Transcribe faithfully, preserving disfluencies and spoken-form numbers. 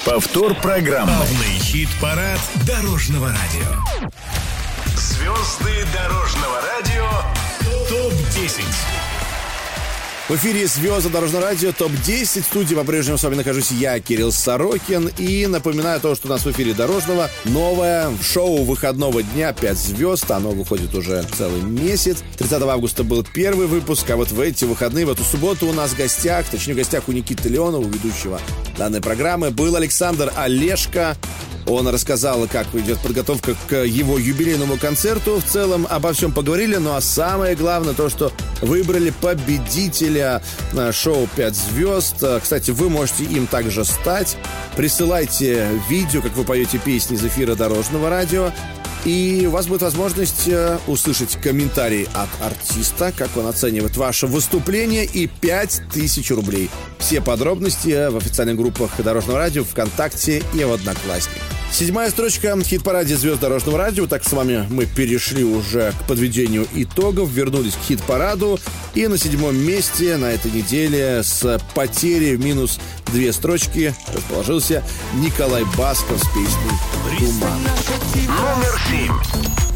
Повтор программы. Главный хит-парад Дорожного радио. Звезды Дорожного радио топ десять. В эфире «Звезды Дорожного радио» топ десять. В студии по-прежнему с вами нахожусь я, Кирилл Сорокин. И напоминаю то, что у нас в эфире Дорожного новое шоу выходного дня «пять звезд». Оно выходит уже целый месяц. тридцатого августа был первый выпуск, а вот в эти выходные, в эту субботу у нас в гостях, точнее в гостях у Никиты Леонова, ведущего данной программы, был Александр Олешко. Он рассказал, как идет подготовка к его юбилейному концерту. В целом обо всем поговорили, ну а самое главное то, что выбрали победителя шоу «пять звезд». Кстати, вы можете им также стать. Присылайте видео, как вы поете песни из эфира Дорожного радио. И у вас будет возможность услышать комментарий от артиста, как он оценивает ваше выступление, и пять тысяч рублей. Все подробности в официальных группах Дорожного радио, ВКонтакте и в Одноклассниках. Седьмая строчка в хит-параде «Звезд Дорожного радио». Так, с вами мы перешли уже к подведению итогов, вернулись к хит-параду. И на седьмом месте на этой неделе с потерей в минус две строчки расположился Николай Басков с песней «Туман». Номер семь.